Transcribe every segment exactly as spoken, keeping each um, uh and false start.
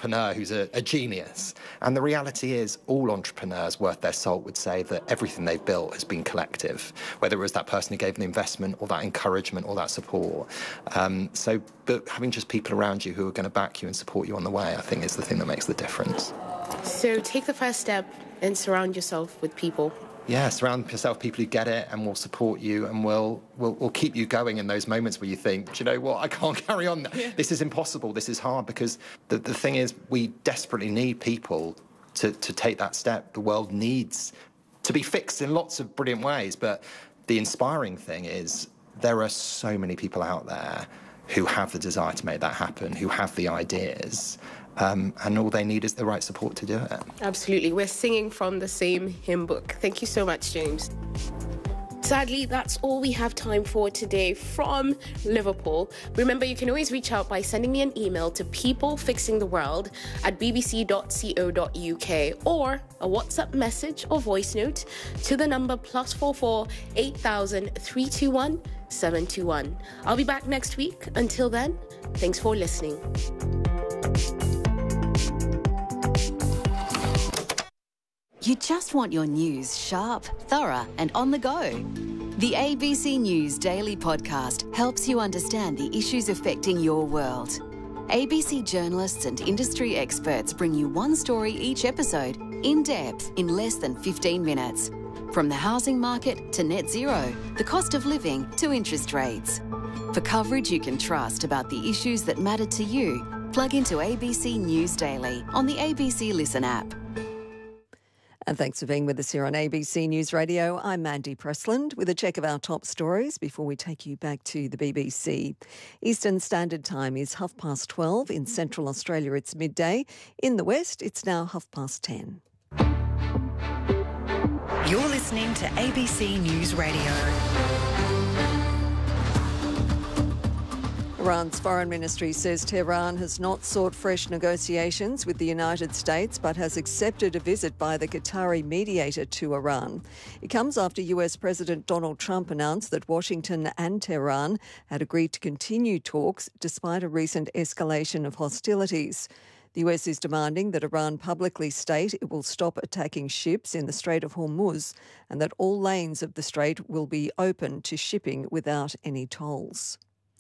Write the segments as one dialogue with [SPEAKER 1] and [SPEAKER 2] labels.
[SPEAKER 1] entrepreneur who's a, a genius. And the reality is all entrepreneurs worth their salt would say that everything they've built has been collective, whether it was that person who gave the investment or that encouragement or that support. Um, so but having just people around you who are going to back you and support you on the way, I think is the thing that makes the difference.
[SPEAKER 2] So take the first step and surround yourself with people.
[SPEAKER 1] Yeah, surround yourself with people who get it and will support you and will, will will keep you going in those moments where you think, do you know what, I can't carry on. Yeah. This is impossible, this is hard, because the, the thing is we desperately need people to, to take that step. The world needs to be fixed in lots of brilliant ways, but the inspiring thing is there are so many people out there who have the desire to make that happen, who have the ideas, um, and all they need is the right support to do it.
[SPEAKER 2] Absolutely. We're singing from the same hymn book. Thank you so much, James. Sadly, that's all we have time for today from Liverpool. Remember, you can always reach out by sending me an email to peoplefixingtheworld at b b c dot co dot u k or a WhatsApp message or voice note to the number plus four four eight thousand three two one seven two one. I'll be back next week. Until then, thanks for listening.
[SPEAKER 3] You just want your news sharp, thorough, and on the go. The A B C News Daily Podcast helps you understand the issues affecting your world. A B C journalists and industry experts bring you one story each episode, in depth, in less than fifteen minutes. From the housing market to net zero, the cost of living to interest rates. For coverage you can trust about the issues that matter to you, plug into A B C News Daily on the A B C Listen app.
[SPEAKER 4] And thanks for being with us here on A B C News Radio. I'm Mandy Pressland with a check of our top stories before we take you back to the B B C. Eastern Standard Time is half past twelve. In Central Australia, it's midday. In the West, it's now half past ten.
[SPEAKER 5] You're listening to A B C News Radio.
[SPEAKER 4] Iran's foreign ministry says Tehran has not sought fresh negotiations with the United States but has accepted a visit by the Qatari mediator to Iran. It comes after U S President Donald Trump announced that Washington and Tehran had agreed to continue talks despite a recent escalation of hostilities. The U S is demanding that Iran publicly state it will stop attacking ships in the Strait of Hormuz and that all lanes of the strait will be open to shipping without any tolls.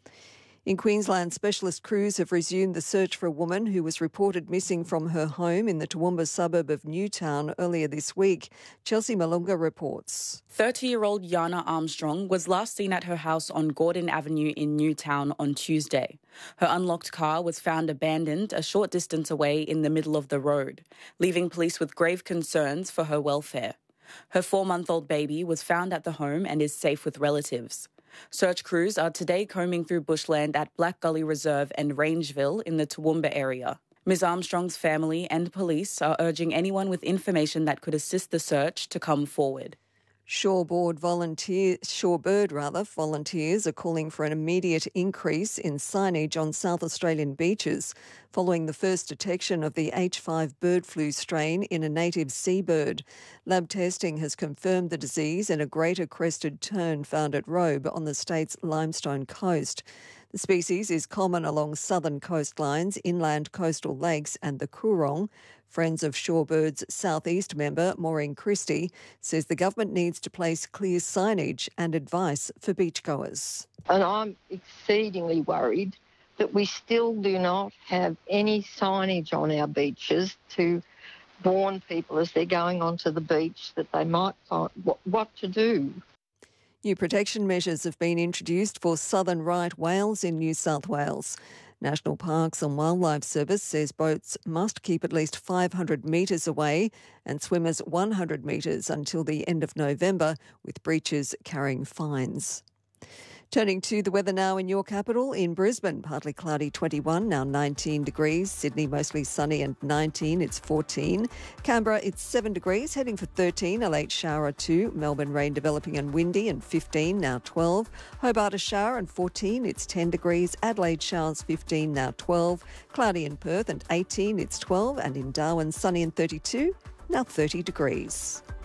[SPEAKER 4] In Queensland, specialist crews have resumed the search for a woman who was reported missing from her home in the Toowoomba suburb of Newtown earlier this week. Chelsea Malunga reports.
[SPEAKER 6] thirty-year-old Yana Armstrong was last seen at her house on Gordon Avenue in Newtown on Tuesday. Her unlocked car was found abandoned a short distance away in the middle of the road, leaving police with grave concerns for her welfare. Her four-month-old baby was found at the home and is safe with relatives. Search crews are today combing through bushland at Black Gully Reserve and Rangeville in the Toowoomba area. Miz Armstrong's family and police are urging anyone with information that could assist the search to come forward.
[SPEAKER 4] Shoreboard volunteer, Shorebird rather, volunteers are calling for an immediate increase in signage on South Australian beaches following the first detection of the H five bird flu strain in a native seabird. Lab testing has confirmed the disease in a greater crested tern found at Robe on the state's Limestone coast. The species is common along southern coastlines, inland coastal lakes and the Coorong. Friends of Shorebird's Southeast member, Maureen Christie, says the government needs to place clear signage and advice for beachgoers.
[SPEAKER 7] And I'm exceedingly worried that we still do not have any signage on our beaches to warn people as they're going onto the beach that they might find what, what to do.
[SPEAKER 4] New protection measures have been introduced for southern right whales in New South Wales. National Parks and Wildlife Service says boats must keep at least five hundred metres away and swimmers one hundred metres until the end of November, with breaches carrying fines. Turning to the weather now in your capital. In Brisbane, partly cloudy twenty-one, now nineteen degrees. Sydney, mostly sunny and nineteen, it's fourteen. Canberra, it's seven degrees, heading for thirteen, a late shower or two. Melbourne, rain developing and windy and fifteen, now twelve. Hobart, a shower and fourteen, it's ten degrees. Adelaide, showers fifteen, now twelve. Cloudy in Perth and eighteen, it's twelve. And in Darwin, sunny and thirty-two, now thirty degrees.